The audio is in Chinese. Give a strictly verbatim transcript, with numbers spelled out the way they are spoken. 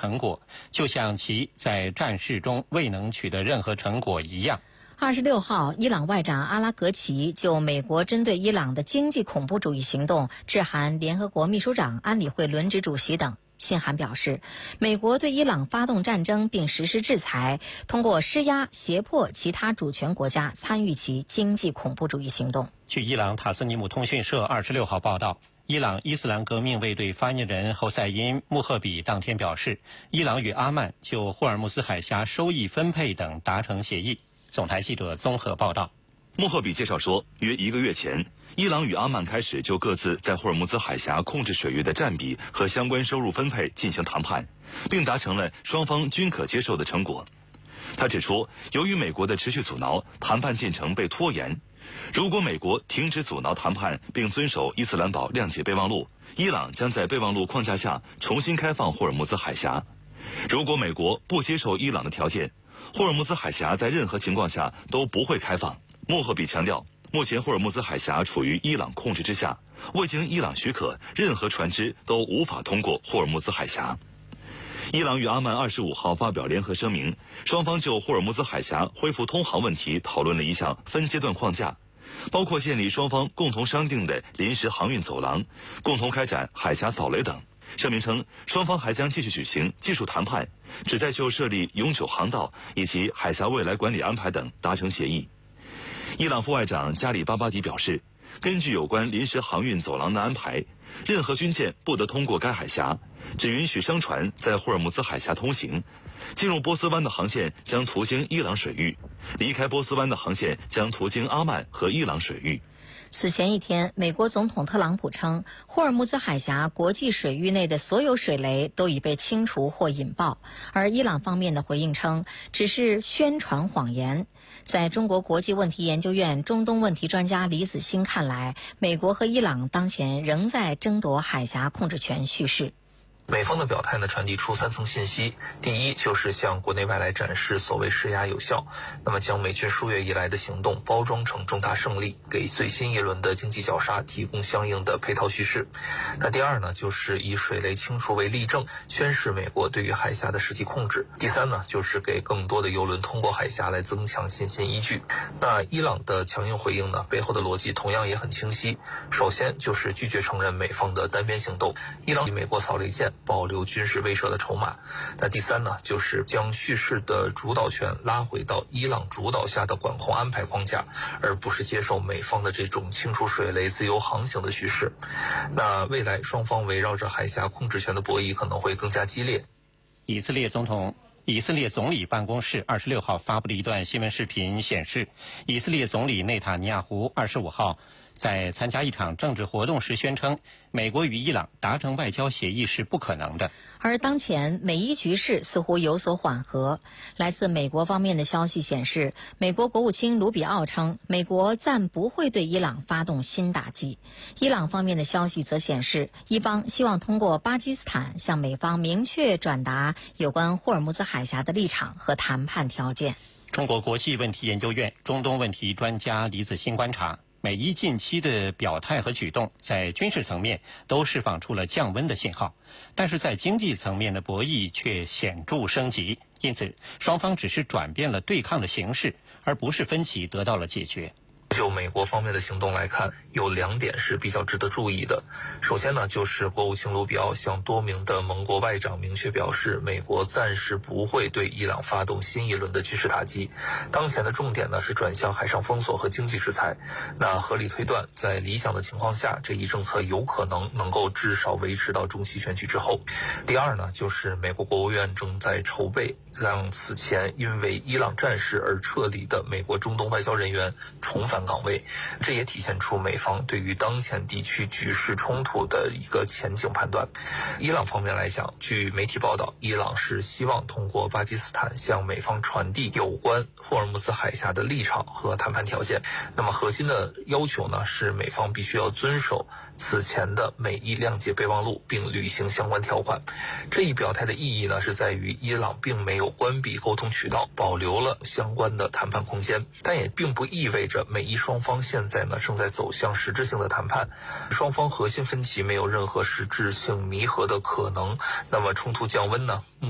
成果，就像其在战事中未能取得任何成果一样。 二十六号，伊朗外长阿拉格齐就美国针对伊朗的经济恐怖主义行动致函联合国秘书长、安理会轮值主席等。信函表示，美国对伊朗发动战争并实施制裁，通过施压胁迫其他主权国家参与其经济恐怖主义行动。 据伊朗塔斯尼姆通讯社二十六号报道，伊朗伊斯兰革命卫队发言人侯赛因穆赫比当天表示，伊朗与阿曼就霍尔木兹海峡收益分配等达成协议。总台记者综合报道。 穆赫比介绍说，约一个月前，伊朗与阿曼开始就各自在霍尔木兹海峡控制水域的占比和相关收入分配进行谈判，并达成了双方均可接受的成果。他指出，由于美国的持续阻挠，谈判进程被拖延。如果美国停止阻挠谈判并遵守伊斯兰堡谅解备忘录，伊朗将在备忘录框架下重新开放霍尔木兹海峡。如果美国不接受伊朗的条件，霍尔木兹海峡在任何情况下都不会开放。穆赫比强调，目前霍尔木兹海峡处于伊朗控制之下，未经伊朗许可，任何船只都无法通过霍尔木兹海峡。伊朗与阿曼二十五号发表联合声明，双方就霍尔木兹海峡恢复通航问题讨论了一项分阶段框架，包括建立双方共同商定的临时航运走廊，共同开展海峡扫雷等。声明称，双方还将继续举行技术谈判，旨在就设立永久航道以及海峡未来管理安排等达成协议。伊朗副外长加里巴巴迪表示，根据有关临时航运走廊的安排，任何军舰不得通过该海峡，只允许商船在霍尔木兹海峡通行。进入波斯湾的航线将途经伊朗水域，离开波斯湾的航线将途经阿曼和伊朗水域。 此前一天，美国总统特朗普称，霍尔木兹海峡国际水域内的所有水雷都已被清除或引爆，而伊朗方面的回应称，只是宣传谎言。在中国国际问题研究院中东问题专家李子欣看来，美国和伊朗当前仍在争夺海峡控制权叙事。 美方的表态呢，传递出三层信息。第一，就是向国内外来展示所谓施压有效，那么将美军数月以来的行动包装成重大胜利，给最新一轮的经济绞杀提供相应的配套叙事。那第二呢，就是以水雷清除为例证，宣示美国对于海峡的实际控制。第三呢，就是给更多的油轮通过海峡来增强信心依据。那伊朗的强硬回应呢，背后的逻辑同样也很清晰。首先就是拒绝承认美方的单边行动，伊朗与美国扫雷舰保留军事威慑的筹码。那第三呢，就是将叙事的主导权拉回到伊朗主导下的管控安排框架，而不是接受美方的这种清除水雷、自由航行的叙事。那未来双方围绕着海峡控制权的博弈可能会更加激烈。 以色列总统以色列总理办公室二十六号发布了一段新闻视频，显示以色列总理内塔尼亚胡二十五号在参加一场政治活动时宣称，美国与伊朗达成外交协议是不可能的。 而当前美伊局势似乎有所缓和。来自美国方面的消息显示，美国国务卿卢比奥称，美国暂不会对伊朗发动新打击。伊朗方面的消息则显示，伊方希望通过巴基斯坦向美方明确转达有关霍尔木兹海峡的立场和谈判条件。 中国国际问题研究院中东问题专家李子欣观察，美伊近期的表态和举动在军事层面都释放出了降温的信号，但是在经济层面的博弈却显著升级，因此双方只是转变了对抗的形式，而不是分歧得到了解决。 就美国方面的行动来看，有两点是比较值得注意的。首先呢，就是国务卿卢比奥向多名的盟国外长明确表示，美国暂时不会对伊朗发动新一轮的军事打击，当前的重点呢是转向海上封锁和经济制裁。那合理推断，在理想的情况下，这一政策有可能能够至少维持到中期选举之后。第二呢，就是美国国务院正在筹备让此前因为伊朗战事而撤离的美国中东外交人员重返岗位，这也体现出美方对于当前地区局势冲突的一个前景判断。伊朗方面来讲，据媒体报道，伊朗是希望通过巴基斯坦向美方传递有关霍尔木兹海峡的立场和谈判条件。那么核心的要求呢，是美方必须要遵守此前的美伊谅解备忘录，并履行相关条款。这一表态的意义呢，是在于伊朗并没有关闭沟通渠道，保留了相关的谈判空间，但也并不意味着美伊双方现在呢正在走向实质性的谈判，双方核心分歧没有任何实质性弥合的可能。那么冲突降温呢？